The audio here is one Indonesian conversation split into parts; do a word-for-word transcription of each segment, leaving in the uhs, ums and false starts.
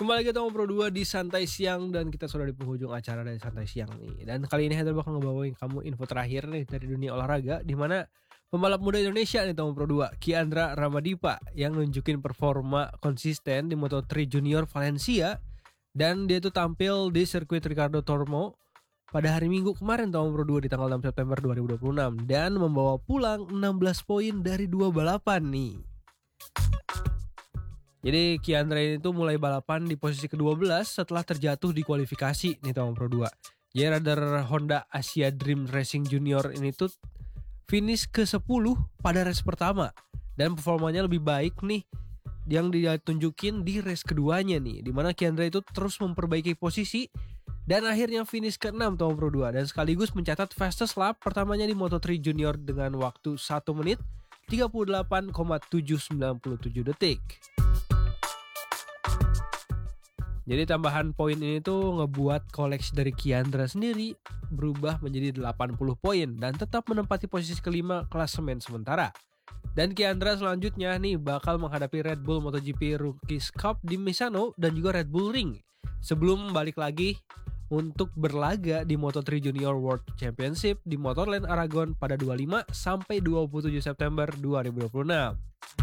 Kembali kita ngobrol dua di Santai Siang dan kita sudah di penghujung acara dari Santai Siang nih. Dan kali ini Heather bakal ngebawain kamu info terakhir nih dari dunia olahraga, di mana pembalap muda Indonesia nih tahun Pro dua, Kiandra Ramadipa, yang nunjukin performa konsisten di Moto tiga Junior Valencia, dan dia tuh tampil di sirkuit Ricardo Tormo pada hari Minggu kemarin tahun Pro dua di tanggal enam September dua ribu dua puluh enam dan membawa pulang enam belas poin dari dua balapan nih. Jadi Kiandra ini tuh mulai balapan di posisi kedua belas setelah terjatuh di kualifikasi nih tahun Pro dua. Jadi radar Honda Asia Dream Racing Junior ini tuh finish ke sepuluh pada race pertama. Dan performanya lebih baik nih yang ditunjukin di race keduanya nih, dimana Kiandra itu terus memperbaiki posisi dan akhirnya finish ke enam tahun Pro dua. Dan sekaligus mencatat fastest lap pertamanya di Moto tiga Junior dengan waktu satu menit tiga puluh delapan koma tujuh sembilan tujuh detik. Jadi tambahan poin ini tuh ngebuat koleksi dari Kiandra sendiri berubah menjadi delapan puluh poin dan tetap menempati posisi kelima klasemen sementara. Dan Kiandra selanjutnya nih bakal menghadapi Red Bull MotoGP Rookies Cup di Misano dan juga Red Bull Ring sebelum balik lagi untuk berlaga di Moto tiga Junior World Championship di Motorland Aragon pada dua puluh lima sampai dua puluh tujuh September dua ribu dua puluh enam.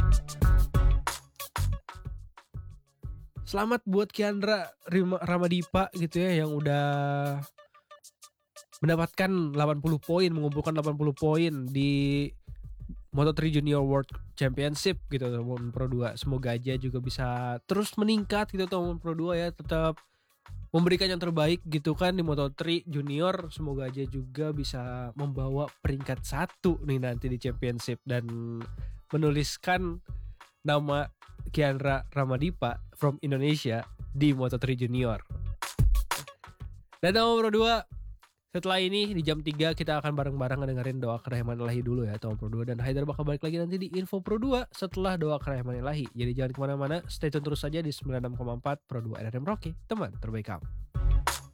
Selamat buat Kiandra Ramadipa gitu ya, yang udah mendapatkan delapan puluh poin, mengumpulkan delapan puluh poin di Moto tiga Junior World Championship gitu tahun Pro dua. Semoga aja juga bisa terus meningkat gitu tahun Pro dua ya, tetap memberikan yang terbaik gitu kan di Moto tiga Junior. Semoga aja juga bisa membawa peringkat satu nih nanti di Championship dan menuliskan nama Kiandra Ramadipa from Indonesia di Moto tiga Junior. Dan tahun Pro dua, setelah ini di jam tiga kita akan bareng-bareng ngedengerin doa kerahiman ilahi dulu ya tahun Pro dua. Dan Haidar bakal balik lagi nanti di info Pro dua setelah doa kerahiman ilahi. Jadi jangan kemana-mana, stay tune terus saja di sembilan puluh enam koma empat Pro dua R R M Rocky, teman terbaik kamu.